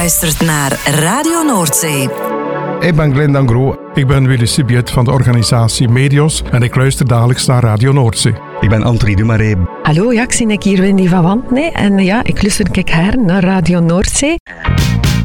Luistert naar Radio Noordzee. Ik ben Glenn Dangro. Ik ben Willy Sibiet van de organisatie Medios en ik luister dagelijks naar Radio Noordzee. Ik ben Anthony Dumaré. Hallo, ik zie hier Wendy van Wantne en ik luister haar naar Radio Noordzee.